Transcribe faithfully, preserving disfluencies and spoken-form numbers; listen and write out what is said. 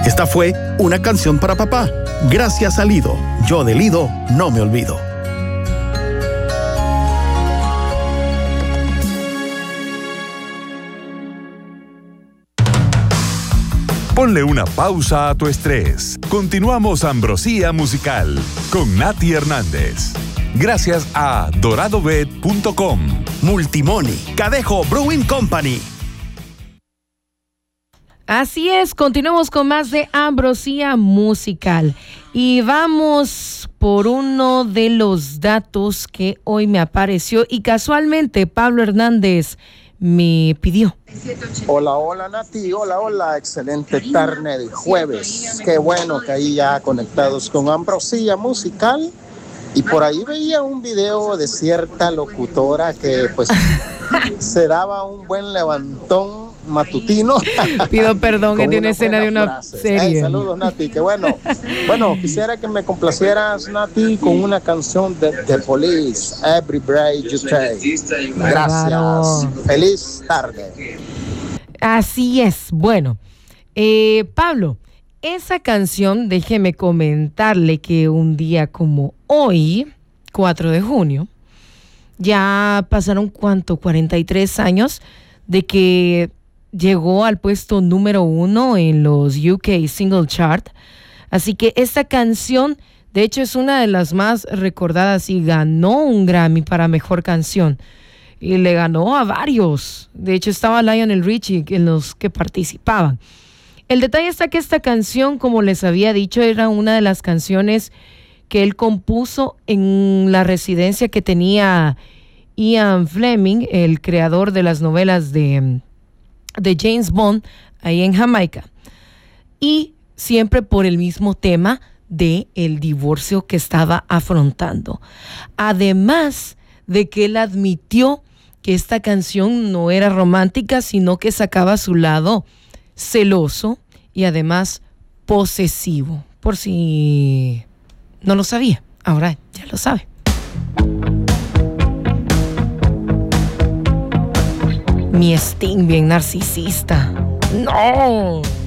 Esta fue Una canción para papá. Gracias a Lido. Yo de Lido no me olvido. Ponle una pausa a tu estrés. Continuamos Ambrosía Musical con Nati Hernández. Gracias a dorado bet punto com, Multimoni, Cadejo Brewing Company. Así es, continuamos con más de Ambrosía Musical y vamos por uno de los datos que hoy me apareció y casualmente Pablo Hernández me pidió. Hola, hola Nati, hola, hola, excelente tarde de jueves. Qué bueno que ahí ya conectados con Ambrosía Musical. Y por ahí veía un video de cierta locutora que pues se daba un buen levantón matutino. Pido perdón que tiene escena de una frase. serie. Hey, saludos Nati, qué bueno. Bueno, quisiera que me complacieras Nati con una canción de The Police, Every Breath You Take. Gracias. Claro. Feliz tarde. Así es. Bueno, eh, Pablo, esa canción, déjeme comentarle que un día como hoy, cuatro de junio, ya pasaron cuánto, cuarenta y tres años de que llegó al puesto número uno en los U K Single Chart. Así que esta canción, de hecho, es una de las más recordadas y ganó un Grammy para Mejor Canción. Y le ganó a varios. De hecho, estaba Lionel Richie en los que participaban. El detalle está que esta canción, como les había dicho, era una de las canciones que él compuso en la residencia que tenía Ian Fleming, el creador de las novelas de, de James Bond, ahí en Jamaica. Y siempre por el mismo tema de el divorcio que estaba afrontando. Además de que él admitió que esta canción no era romántica, sino que sacaba su lado celoso y además posesivo, por si no lo sabía, ahora ya lo sabe. Mi Sting bien narcisista. No.